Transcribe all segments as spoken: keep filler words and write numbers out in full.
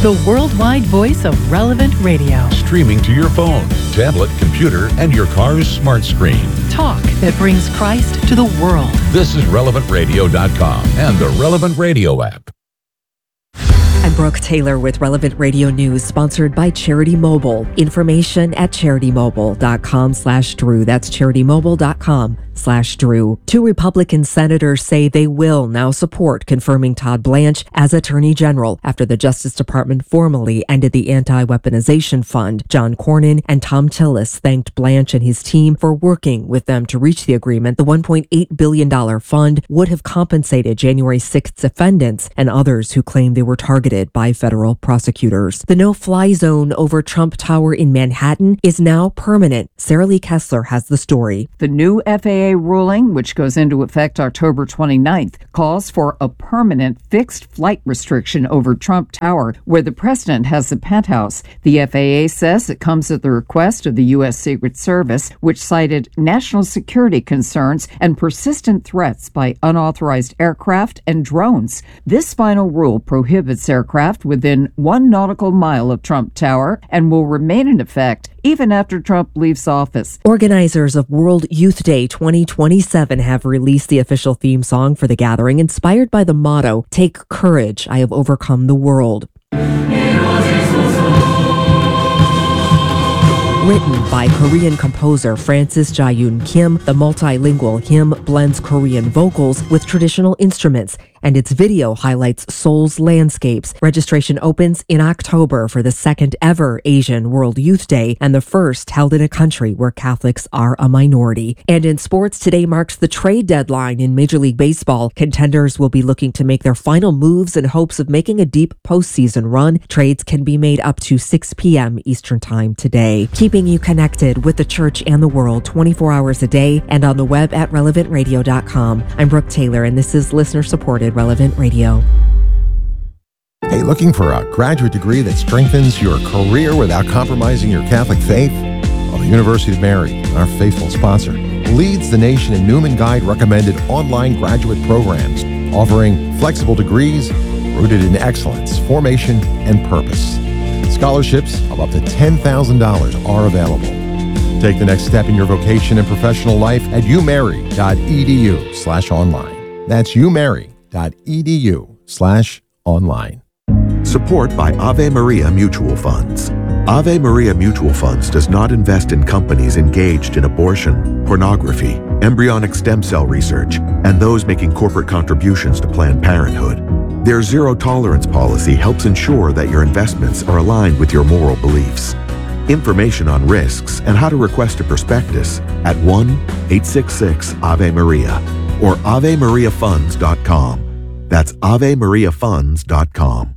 the worldwide voice of Relevant Radio. Streaming to your phone, tablet, computer, and your car's smart screen. Talk that brings Christ to the world. This is relevant radio dot com and the Relevant Radio app. I'm Brooke Taylor with Relevant Radio News, sponsored by Charity Mobile. Information at charitymobile.com slash Drew. That's charitymobile.com slash Drew. Two Republican senators say they will now support confirming Todd Blanche as Attorney General after the Justice Department formally ended the Anti-Weaponization Fund. John Cornyn and Tom Tillis thanked Blanche and his team for working with them to reach the agreement. The one point eight billion dollars fund would have compensated January sixth defendants and others who claimed they were targeted by federal prosecutors. The no-fly zone over Trump Tower in Manhattan is now permanent. Sarah Lee Kessler has the story. The new F A A ruling, which goes into effect October twenty-ninth, calls for a permanent fixed flight restriction over Trump Tower, where the president has the penthouse. The F A A says it comes at the request of the U S Secret Service, which cited national security concerns and persistent threats by unauthorized aircraft and drones. This final rule prohibits aircraft within one nautical mile of Trump Tower and will remain in effect even after Trump leaves office. Organizers of World Youth Day twenty twenty-seven have released the official theme song for the gathering, inspired by the motto, "Take courage, I have overcome the world." Written by Korean composer Francis Jae-yoon Kim, the multilingual hymn blends Korean vocals with traditional instruments, and its video highlights Seoul's landscapes. Registration opens in October for the second ever Asian World Youth Day, and the first held in a country where Catholics are a minority. And in sports, today marks the trade deadline in Major League Baseball. Contenders will be looking to make their final moves in hopes of making a deep postseason run. Trades can be made up to six p.m. Eastern Time today. Keeping you connected with the church and the world twenty-four hours a day and on the web at relevant radio dot com. I'm Brooke Taylor, and this is listener-supported Relevant Radio. Hey, looking for a graduate degree that strengthens your career without compromising your Catholic faith? Well, the University of Mary, our faithful sponsor, leads the nation in Newman Guide recommended online graduate programs, offering flexible degrees rooted in excellence, formation, and purpose. Scholarships of up to ten thousand dollars are available. Take the next step in your vocation and professional life at umary.edu slash online. That's umary.edu slash online. Support by Ave Maria Mutual Funds. Ave Maria Mutual Funds does not invest in companies engaged in abortion, pornography, embryonic stem cell research, and those making corporate contributions to Planned Parenthood. Their zero-tolerance policy helps ensure that your investments are aligned with your moral beliefs. Information on risks and how to request a prospectus at one eight six six Ave Maria or ave maria funds dot com. That's ave maria funds dot com.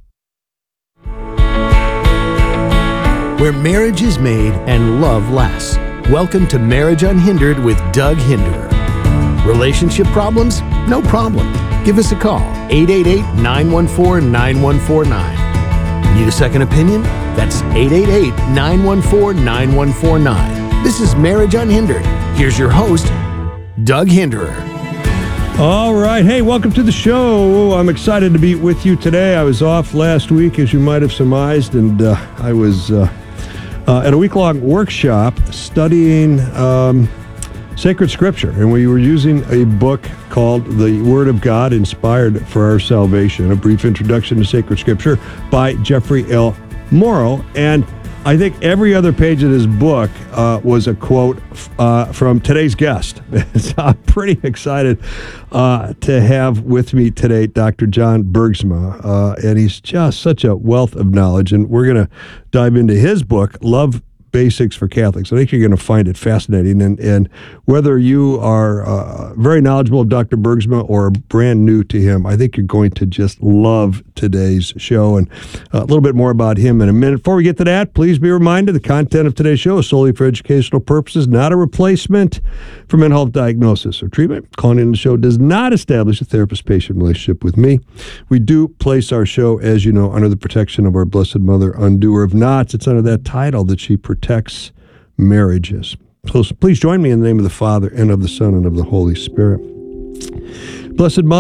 Where marriage is made and love lasts. Welcome to Marriage Unhindered with Doug Hinderer. Relationship problems? No problem. Give us a call, eight eight eight, nine one four, nine one four nine. Need a second opinion? That's eight eight eight, nine one four, nine one four nine. This is Marriage Unhindered. Here's your host, Doug Hinderer. All right. Hey, welcome to the show. I'm excited to be with you today. I was off last week, as you might have surmised, and uh, I was uh, uh, at a week-long workshop studying um, sacred scripture, and we were using a book called The Word of God Inspired for Our Salvation, a brief introduction to sacred scripture by Jeffrey L. Morrow. And I think every other page of this book uh, was a quote uh, from today's guest. So I'm pretty excited uh, to have with me today Doctor John Bergsma, uh, and he's just such a wealth of knowledge. And we're going to dive into his book, Love Basics for Catholics. I think you're going to find it fascinating. And, and whether you are uh, very knowledgeable of Doctor Bergsma or brand new to him, I think you're going to just love today's show. And a little bit more about him in a minute. Before we get to that, please be reminded the content of today's show is solely for educational purposes, not a replacement for mental health diagnosis or treatment. Calling in the show does not establish a therapist-patient relationship with me. We do place our show, as you know, under the protection of our Blessed Mother, Undoer of Knots. It's under that title that she protects marriages. So please join me in the name of the Father, and of the Son, and of the Holy Spirit. Blessed Mother,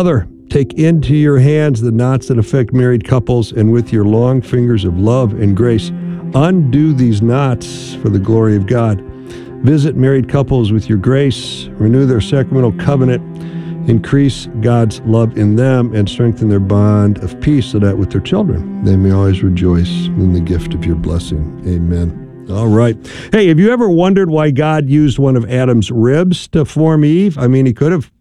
take into your hands the knots that affect married couples, and with your long fingers of love and grace, undo these knots for the glory of God. Visit married couples with your grace, renew their sacramental covenant, increase God's love in them, and strengthen their bond of peace so that with their children, they may always rejoice in the gift of your blessing. Amen. All right. Hey, have you ever wondered why God used one of Adam's ribs to form Eve? I mean, he could have,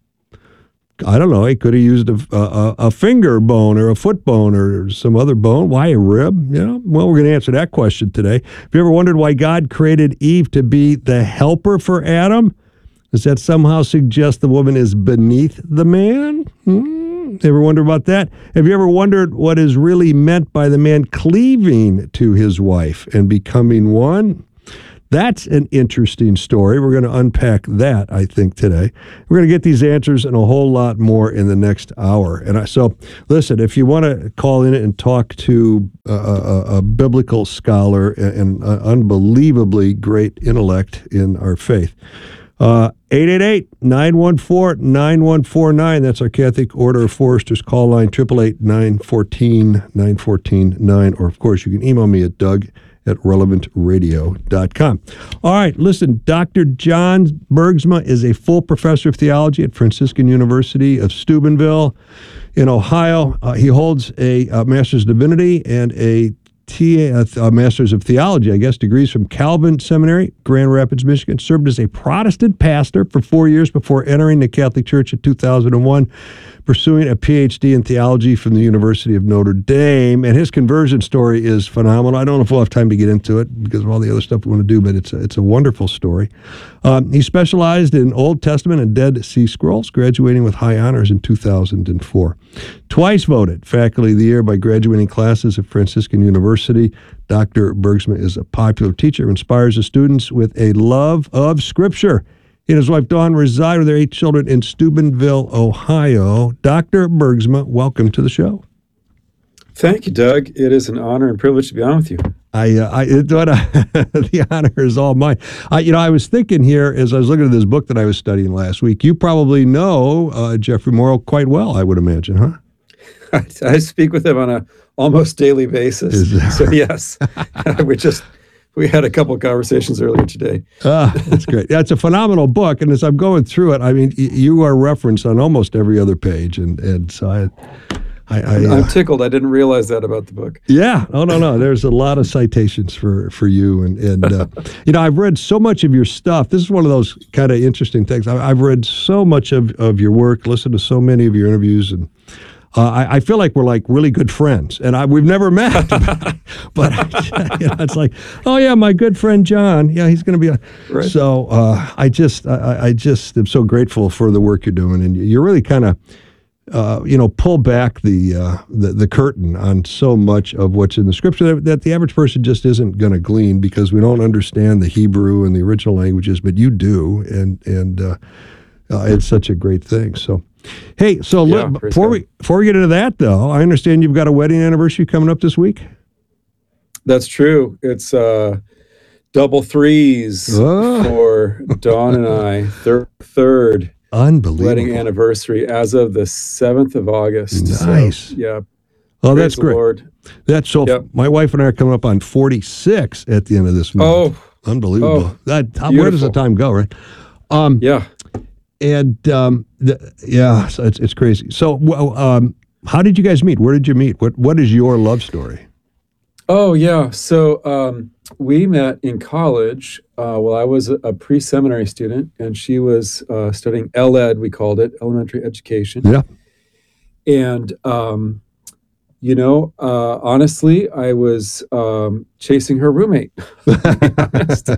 I don't know, he could have used a, a, a finger bone or a foot bone or some other bone. Why a rib? You know, well, we're going to answer that question today. Have you ever wondered why God created Eve to be the helper for Adam? Does that somehow suggest the woman is beneath the man? Hmm? Ever wonder about that? Have you ever wondered what is really meant by the man cleaving to his wife and becoming one? That's an interesting story. We're going to unpack that, I think, today. We're going to get these answers and a whole lot more in the next hour. And I, so, listen, if you want to call in and talk to a, a, a biblical scholar and an unbelievably great intellect in our faith, Uh, eight eight eight, nine one four, nine one four nine. That's our Catholic Order of Foresters call line, eight eight eight, nine one four, nine one four nine. Or, of course, you can email me at doug at relevant radio dot com. All right, listen, Doctor John Bergsma is a full professor of theology at Franciscan University of Steubenville in Ohio. Uh, he holds a, a Master's of Divinity and a T A, uh, Masters of Theology, I guess, degrees from Calvin Seminary, Grand Rapids, Michigan. Served as a Protestant pastor for four years before entering the Catholic Church in two thousand one, pursuing a P H D in theology from the University of Notre Dame. And his conversion story is phenomenal. I don't know if we'll have time to get into it because of all the other stuff we want to do, but it's a, it's a wonderful story. Um, he specialized in Old Testament and Dead Sea Scrolls, graduating with high honors in two thousand four. Twice voted Faculty of the Year by graduating classes at Franciscan University. Doctor Bergsma is a popular teacher who inspires his students with a love of Scripture. He and his wife, Dawn, reside with their eight children in Steubenville, Ohio. Doctor Bergsma, welcome to the show. Thank you, Doug. It is an honor and privilege to be on with you. I, uh, I it, what, uh, the honor is all mine. I, you know, I was thinking here as I was looking at this book that I was studying last week. You probably know uh, Jeffrey Morrow quite well, I would imagine, huh? I, I speak with him on a almost daily basis. So yes, we just we had a couple of conversations earlier today. Ah, that's great. That's a phenomenal book, and as I'm going through it, I mean, y- you are referenced on almost every other page, and and so I. I, I, uh, I'm tickled. I didn't realize that about the book. Yeah. Oh, no, no. There's a lot of citations for, for you. And, and uh, you know, I've read so much of your stuff. This is one of those kind of interesting things. I, I've read so much of, of your work, listened to so many of your interviews, and uh, I, I feel like we're like really good friends. And I, we've never met. but but you know, it's like, oh, yeah, my good friend John. Yeah, he's going to be a. Right. So uh, I just I, I just am so grateful for the work you're doing. And you're really kind of, Uh, you know, pull back the, uh, the the curtain on so much of what's in the Scripture that, that the average person just isn't going to glean because we don't understand the Hebrew and the original languages, but you do, and and uh, uh, it's such a great thing. So, hey, so Yeah, look, praise before God. we before we get into that, though, I understand you've got a wedding anniversary coming up this week. That's true. It's uh, double threes Oh. for Dawn and I. Third, third Unbelievable. wedding anniversary as of the seventh of August. Nice. So, yeah. Oh, praise that's the great. Lord. That's so. Yep. My wife and I are coming up on forty-six at the end of this month. Oh, Unbelievable. Oh, that where does the beautiful. time go, right? Um, yeah. And um, the, yeah, so it's it's crazy. So, well, um, how did you guys meet? Where did you meet? What What is your love story? Oh, yeah. So um, we met in college uh, while I was a, a pre-seminary student, and she was uh, studying L E D, we called it, elementary education. Yeah. And, um, you know, uh, honestly, I was um, chasing her roommate. to be honest.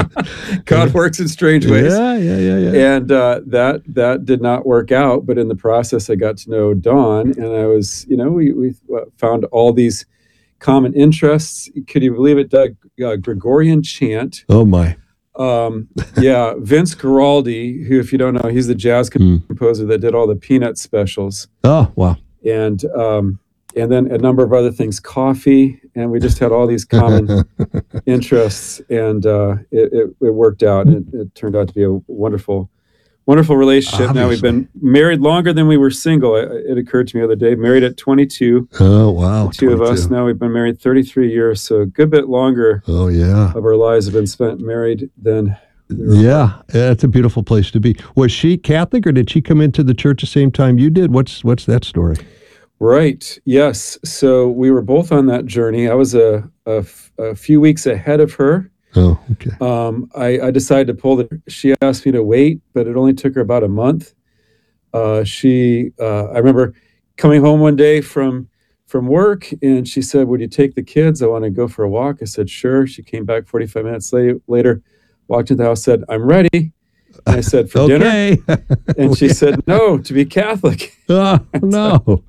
God works in strange ways. Yeah, yeah, yeah, yeah. And uh, that that did not work out. But in the process, I got to know Dawn, and I was, you know, we, we found all these common interests. Could you believe it, Doug? Uh, Gregorian chant. Oh my. Um, yeah, Vince Guaraldi, who, if you don't know, he's the jazz composer that did all the Peanut specials, Oh wow. and um, and then a number of other things, coffee, and we just had all these common interests, and uh, it, it, it worked out. It, it turned out to be a wonderful, wonderful relationship. Now we've Obviously. been married longer than we were single. I, it occurred to me the other day, married at twenty-two, Oh, wow. the two of us. twenty-two. Now we've been married thirty-three years, so a good bit longer Oh, yeah. of our lives have been spent married than we were Yeah, that's a beautiful place to be. Was she Catholic, or did she come into the church the same time you did? What's what's that story? Right. Yes. So we were both on that journey. I was a, a f- a few weeks ahead of her. Oh, okay. Um, I, I decided to pull the. She asked me to wait, but it only took her about a month. Uh, she. Uh, I remember coming home one day from from work, and she said, "Would you take the kids? I want to go for a walk." I said, "Sure." She came back forty-five minutes la- later, walked into the house, said, "I'm ready." And I said, "For dinner?" Okay. And she said, "No, to be Catholic." Oh, no.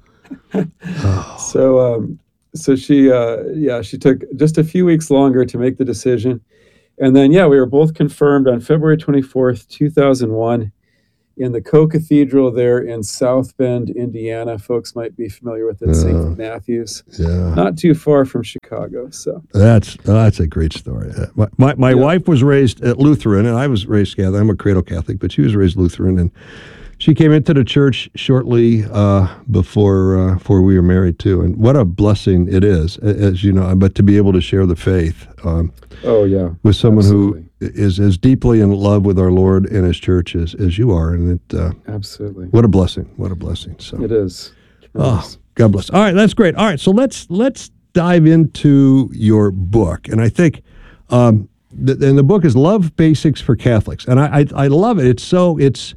So, um, so she, uh, yeah, she took just a few weeks longer to make the decision, and then, yeah, we were both confirmed on February twenty-fourth, two thousand one, in the Co-Cathedral there in South Bend, Indiana. Folks might be familiar with it, Uh, Saint Matthews, Yeah. not too far from Chicago. So, That's oh, that's a great story. Uh, My my, my Yeah. wife was raised at Lutheran, and I was raised Catholic. I'm a cradle Catholic, but she was raised Lutheran, and she came into the church shortly uh, before uh, before we were married too. And what a blessing it is, a- as you know. But to be able to share the faith um, oh yeah, with someone absolutely. who is as deeply in love with our Lord and His church as, as you are, and it uh, absolutely, what a blessing! What a blessing! So. it is. Oh, God bless. All right, that's great. All right, so let's let's dive into your book, and I think, um, th- and the book is Love Basics for Catholics, and I I, I love it. It's so it's,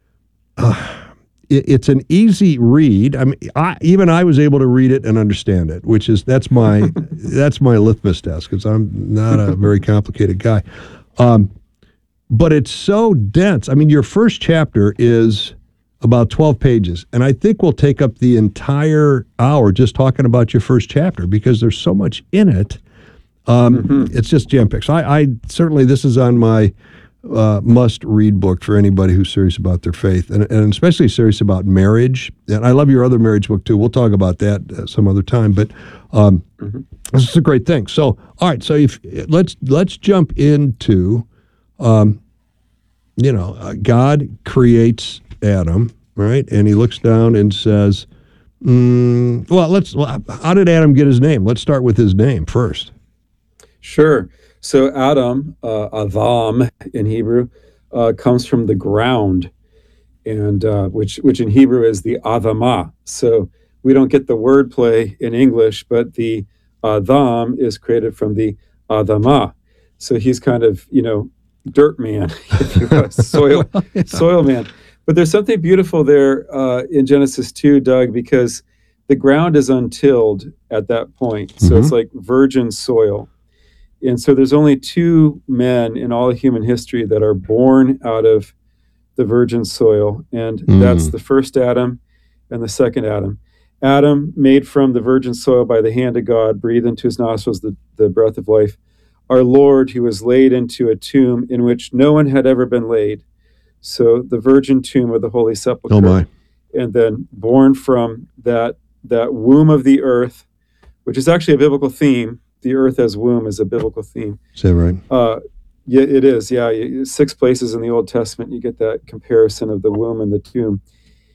uh, it, it's an easy read. I mean, I, even I was able to read it and understand it, which is that's my that's my litmus test because I'm not a very complicated guy, um, but it's so dense. I mean, your first chapter is about twelve pages. And I think we'll take up the entire hour just talking about your first chapter because there's so much in it. Um, Mm-hmm. It's just jam-packed. So I, I certainly, this is on my uh, must-read book for anybody who's serious about their faith, and, and especially serious about marriage. And I love your other marriage book, too. We'll talk about that uh, some other time. But um, Mm-hmm. this is a great thing. So, all right, so if let's let's jump into, um, you know, uh, God creates Adam, right? And he looks down and says, mm, well, let's, well, how did Adam get his name? Let's start with his name first. Sure. So Adam, uh, Adam in Hebrew, uh, comes from the ground, and uh, which which in Hebrew is the Adamah. So we don't get the wordplay in English, but the Adam is created from the Adamah. So he's kind of, you know, dirt man, if you will, soil soil man. But there's something beautiful there uh, in Genesis two, Doug, because the ground is untilled at that point. So it's like virgin soil. And so there's only two men in all of human history that are born out of the virgin soil. And Mm. that's the first Adam and the second Adam. Adam, made from the virgin soil by the hand of God, breathed into his nostrils the, the breath of life. Our Lord, who was laid into a tomb in which no one had ever been laid. So the virgin tomb of the Holy Sepulchre. Oh, my. And then born from that that womb of the earth, which is actually a biblical theme. The earth as womb is a biblical theme. Is that right? Uh, yeah, it is. Yeah, you- six places in the Old Testament you get that comparison of the womb and the tomb,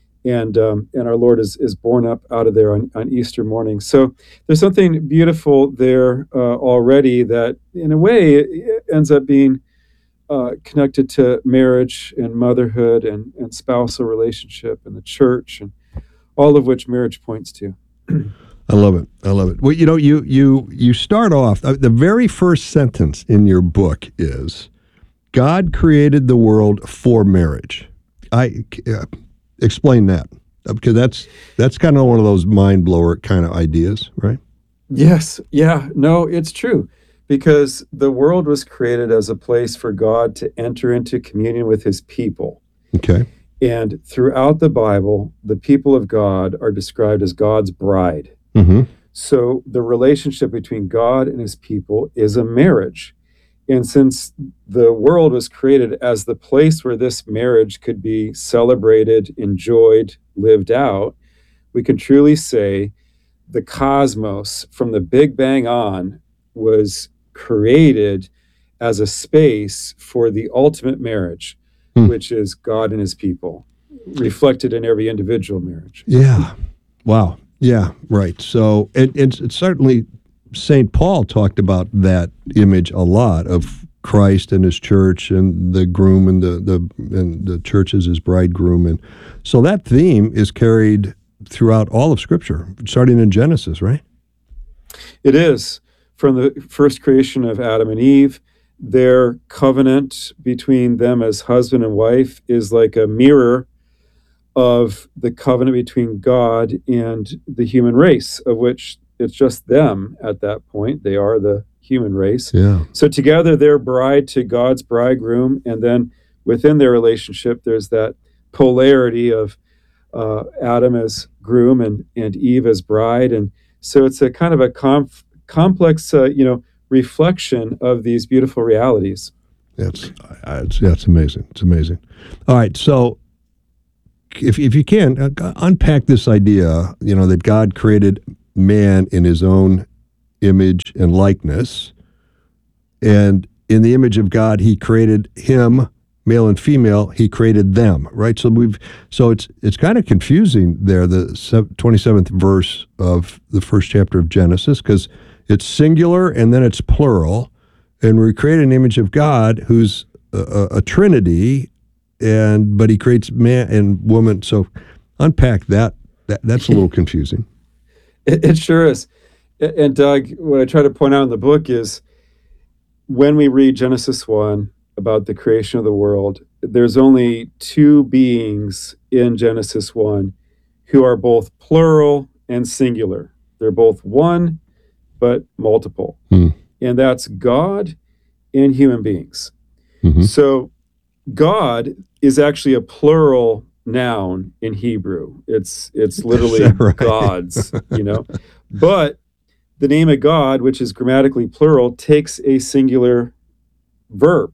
and um, and our Lord is is born up out of there on, on Easter morning. So there's something beautiful there uh, already that, in a way, it ends up being uh, connected to marriage and motherhood and and spousal relationship and the church and all of which marriage points to. I love it. I love it. Well, you know, you you you start off, uh, the very first sentence in your book is, God created the world for marriage. I uh, explain that, uh, because that's that's kind of one of those mind blower kind of ideas, right? Yes. Yeah. No, it's true. Because the world was created as a place for God to enter into communion with his people. Okay. And throughout the Bible, the people of God are described as God's bride. Mm-hmm. So the relationship between God and his people is a marriage. And since the world was created as the place where this marriage could be celebrated, enjoyed, lived out, we can truly say the cosmos from the Big Bang on was created as a space for the ultimate marriage. Hmm. which is God and his people, reflected in every individual marriage. Yeah. Wow. Yeah, right. So it, it's, it's certainly Saint Paul talked about that image a lot of Christ and his church and the groom and the, the and the church as his bridegroom. And so that theme is carried throughout all of Scripture, starting in Genesis, right? It is. From the first creation of Adam and Eve, their covenant between them as husband and wife is like a mirror of the covenant between God and the human race, of which it's just them at that point. They are the human race. Yeah. So together they're bride to God's bridegroom, and then within their relationship there's that polarity of uh, Adam as groom and, and Eve as bride. And so it's a kind of a conf- complex, uh, you know, reflection of these beautiful realities. That's, uh, it's, yeah, it's amazing. It's amazing. All right, so if if you can, uh, unpack this idea, you know, that God created man in his own image and likeness, and in the image of God, he created him, male and female, he created them, right? So we've, so it's it's kind of confusing there, the twenty-seventh verse of the first chapter of Genesis, because it's singular and then it's plural, and we create an image of God who's a, a, a trinity, and but he creates man and woman. So unpack that. that that's a little confusing. It, it sure is. And Doug, what I try to point out in the book is when we read Genesis one about the creation of the world, there's only two beings in Genesis one who are both plural and singular. They're both one, but multiple. Hmm. And that's God and human beings. Mm-hmm. So God is actually a plural noun in Hebrew. It's it's literally right? gods, you know. But the name of God, which is grammatically plural, takes a singular verb.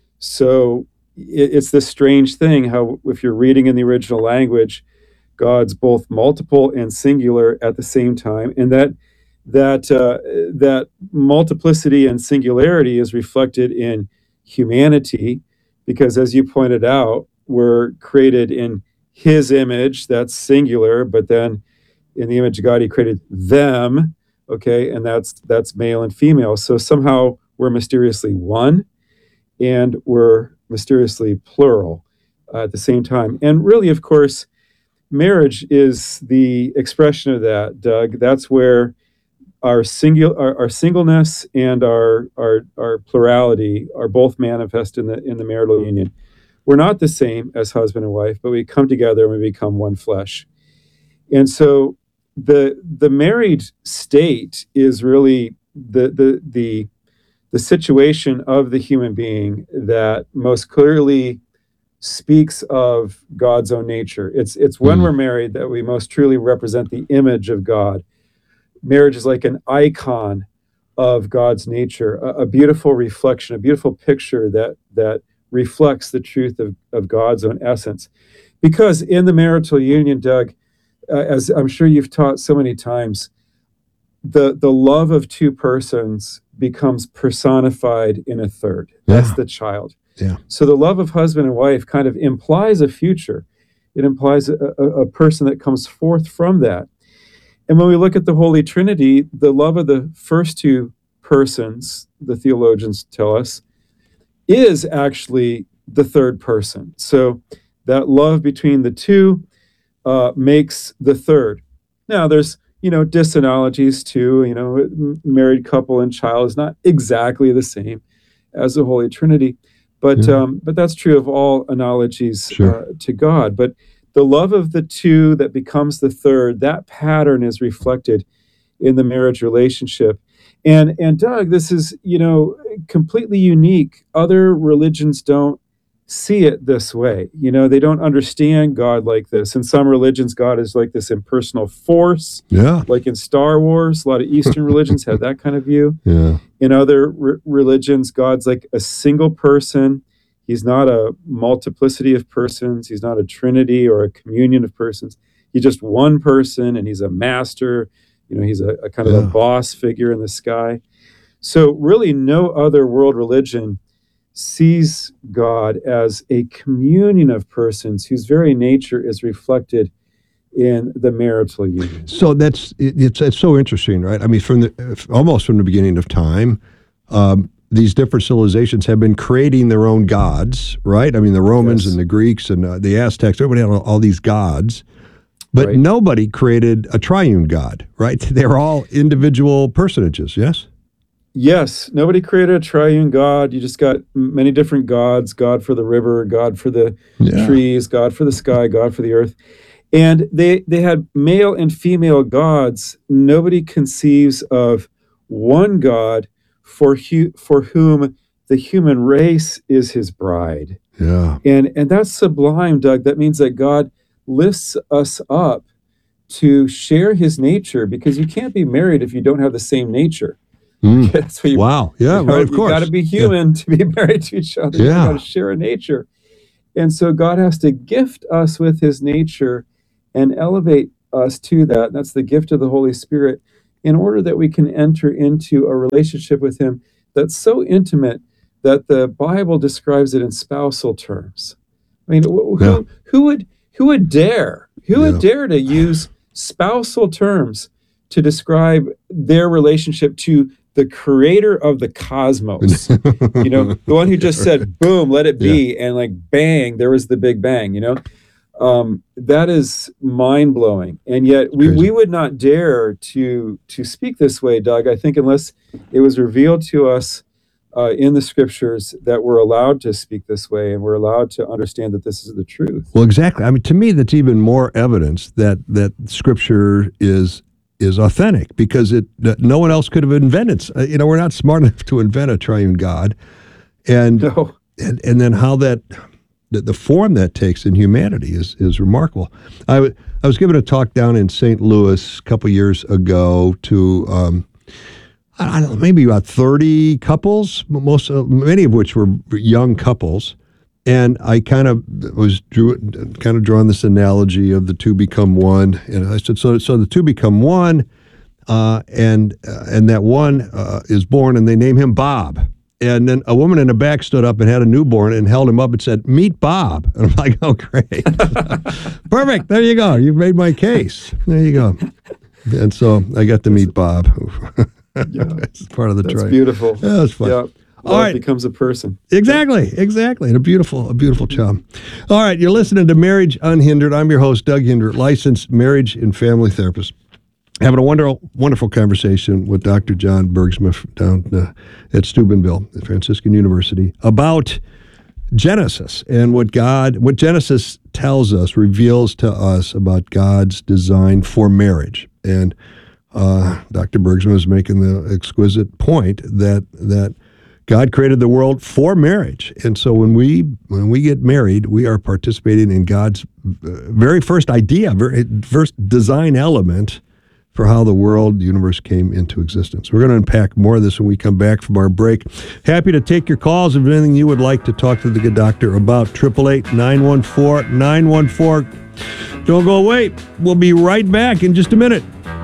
So it, it's this strange thing how if you're reading in the original language, God's both multiple and singular at the same time, and that that uh, that multiplicity and singularity is reflected in humanity, because as you pointed out, we're created in his image, that's singular, but then in the image of God, he created them, okay, and that's that's male and female. So somehow we're mysteriously one, and we're mysteriously plural uh, at the same time. And really, of course, marriage is the expression of that, Doug. That's where our single our, our singleness and our, our our plurality are both manifest in the in the marital union. We're not the same as husband and wife, but we come together and we become one flesh. And so the the married state is really the the the the situation of the human being that most clearly speaks of God's own nature. It's it's when Mm. we're married that we most truly represent the image of God. Marriage is like an icon of God's nature, a, a beautiful reflection, a beautiful picture that that reflects the truth of, of God's own essence. Because in the marital union, Doug, uh, as I'm sure you've taught so many times, the the love of two persons becomes personified in a third. That's Yeah. the child. Yeah. So the love of husband and wife kind of implies a future. It implies a, a, a person that comes forth from that. And when we look at the Holy Trinity, the love of the first two persons, the theologians tell us, is actually the third person. So that love between the two uh, makes the third. Now, there's, you know, disanalogies too. You know, married couple and child is not exactly the same as the Holy Trinity, but Yeah. um, but that's true of all analogies Sure. uh, to God. But the love of the two that becomes the third, that pattern is reflected in the marriage relationship. And and Doug, this is, you know, completely unique. Other religions don't see it this way. You know, they don't understand God like this. In some religions, God is like this impersonal force, Yeah. like in Star Wars. A lot of Eastern religions have that kind of view. Yeah. In other re- religions, God's like a single person. He's not a multiplicity of persons. He's not a trinity or a communion of persons. He's just one person, and he's a master. You know, he's a, a kind of Yeah. a boss figure in the sky. So really no other world religion sees God as a communion of persons whose very nature is reflected in the marital union. So that's it, it's it's so interesting, right? I mean, from the almost from the beginning of time, um, these different civilizations have been creating their own gods, right? I mean, the Romans Yes. and the Greeks and uh, the Aztecs, everybody had all, all these gods, but Right. nobody created a triune God, right? They're all individual personages, yes? Yes, nobody created a triune God. You just got m- many different gods, God for the river, God for the Yeah. trees, God for the sky, God for the earth. And they they had male and female gods. Nobody conceives of one God for hu- for whom the human race is his bride. Yeah. And and that's sublime, Doug. That means that God lifts us up to share his nature, because you can't be married if you don't have the same nature. Mm. That's what you, Wow. Yeah, you know, right, of you course. got to be human to be married to each other. Yeah. You got to share a nature. And so God has to gift us with his nature and elevate us to that. That's the gift of the Holy Spirit, in order that we can enter into a relationship with him that's so intimate that the Bible describes it in spousal terms. I mean, wh- who, Yeah. who would who would dare? Who Yeah. would dare to use spousal terms to describe their relationship to the creator of the cosmos? You know, the one who just said, boom, let it be, and like bang, there was the big bang, you know? Um, that is mind-blowing. And yet we, Crazy. we would not dare to to speak this way, Doug, I think, unless it was revealed to us uh, in the scriptures that we're allowed to speak this way, and we're allowed to understand that this is the truth. Well, exactly. I mean, to me, that's even more evidence that that Scripture is is authentic, because it that no one else could have invented. uh, You know, we're not smart enough to invent a triune God, and No. and, and then how that the, the form that takes in humanity is is remarkable. I, w- I was giving a talk down in Saint Louis a couple years ago to um, I don't know, maybe about thirty couples, most uh, many of which were young couples. And I kind of was drew, kind of drawing this analogy of the two become one, and I said, so so the two become one, uh, and uh, and that one uh, is born, and they name him Bob. And then a woman in the back stood up and had a newborn and held him up and said, "Meet Bob." And I'm like, "Oh, great, perfect! There you go. You've made my case. There you go." And so I got to meet Bob. It's part of the That's trial. beautiful. Yeah, that's fun. Yeah. All Love right. becomes a person. Exactly, exactly. And a beautiful, a beautiful child. All right, you're listening to Marriage Unhindered. I'm your host, Doug Hinder, licensed marriage and family therapist. Having a wonderful, wonderful conversation with Doctor John Bergsma down uh, at Steubenville at Franciscan University about Genesis and what God, what Genesis tells us, reveals to us about God's design for marriage. And uh, Doctor Bergsma is making the exquisite point that that God created the world for marriage, and so when we when we get married, we are participating in God's very first idea, very first design element for how the world, the universe came into existence. We're going to unpack more of this when we come back from our break. Happy to take your calls if anything you would like to talk to the good doctor about. eight eight eight, nine one four, nine one four. Don't go away. We'll be right back in just a minute.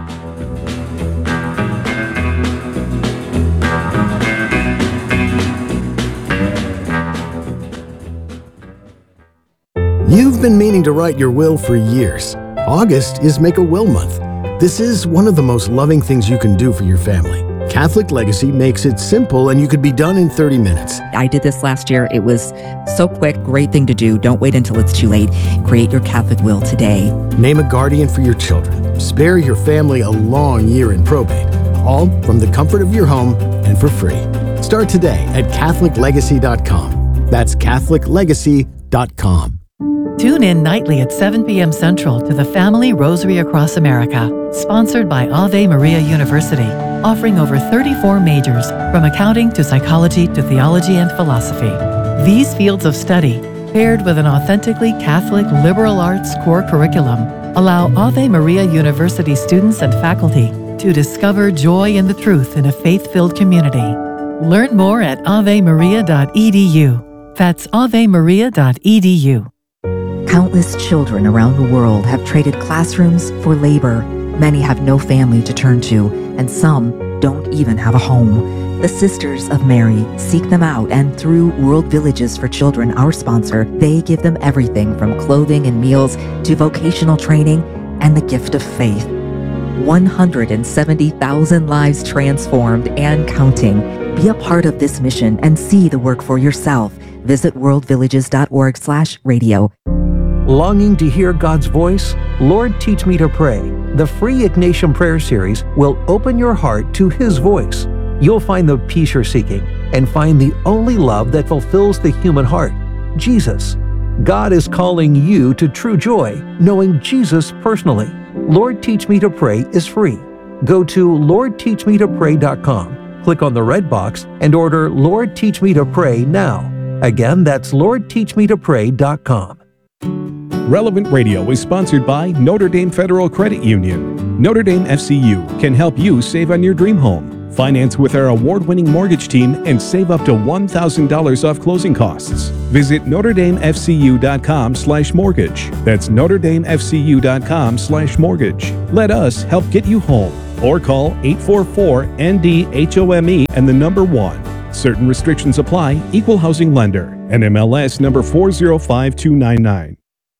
You've been meaning to write your will for years. August is Make a Will Month. This is one of the most loving things you can do for your family. Catholic Legacy makes it simple, and you could be done in thirty minutes. I did this last year. It was so quick, great thing to do. Don't wait until it's too late. Create your Catholic will today. Name a guardian for your children. Spare your family a long year in probate. All from the comfort of your home and for free. Start today at Catholic Legacy dot com. That's Catholic Legacy dot com. Tune in nightly at seven p.m. Central to the Family Rosary Across America, sponsored by Ave Maria University, offering over thirty-four majors, from accounting to psychology to theology and philosophy. These fields of study, paired with an authentically Catholic liberal arts core curriculum, allow Ave Maria University students and faculty to discover joy in the truth in a faith-filled community. Learn more at ave maria dot e d u. That's ave maria dot e d u. Countless children around the world have traded classrooms for labor. Many have no family to turn to, and some don't even have a home. The Sisters of Mary seek them out, and through World Villages for Children, our sponsor, they give them everything from clothing and meals to vocational training and the gift of faith. one hundred seventy thousand lives transformed and counting. Be a part of this mission and see the work for yourself. Visit worldvillages.org slash radio. Longing to hear God's voice? Lord, Teach Me to Pray. The free Ignatian Prayer Series will open your heart to His voice. You'll find the peace you're seeking and find the only love that fulfills the human heart, Jesus. God is calling you to true joy, knowing Jesus personally. Lord, Teach Me to Pray is free. Go to lord teach me to pray dot com, click on the red box, and order Lord, Teach Me to Pray now. Again, that's lord teach me to pray dot com. Relevant Radio is sponsored by Notre Dame Federal Credit Union. Notre Dame F C U can help you save on your dream home. Finance with our award-winning mortgage team and save up to one thousand dollars off closing costs. Visit notre dame f c u dot com slash mortgage. That's notre dame f c u dot com slash mortgage. Let us help get you home. Or call eight four four N D H O M E and the number one. Certain restrictions apply. Equal housing lender. N M L S number four zero five two nine nine.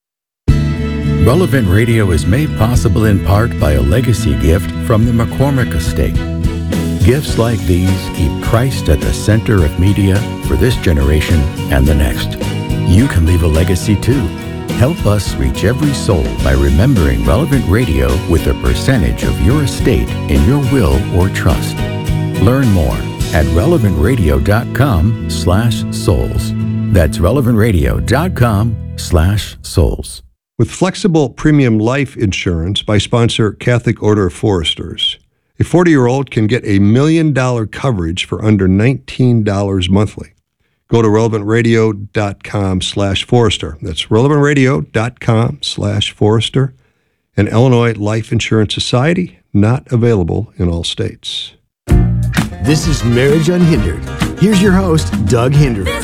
Relevant Radio is made possible in part by a legacy gift from the McCormick Estate. Gifts like these keep Christ at the center of media for this generation and the next. You can leave a legacy too. Help us reach every soul by remembering Relevant Radio with a percentage of your estate in your will or trust. Learn more at relevant radio dot com slash souls. That's relevant radio dot com slash souls. With flexible premium life insurance by sponsor Catholic Order of Foresters, a forty-year-old can get a million dollar coverage for under nineteen dollars monthly. Go to relevant radio dot com slash Forester. That's relevant radio dot com slash Forester. An Illinois Life Insurance Society, not available in all states. This is Marriage Unhindered. Here's your host, Doug Hinder.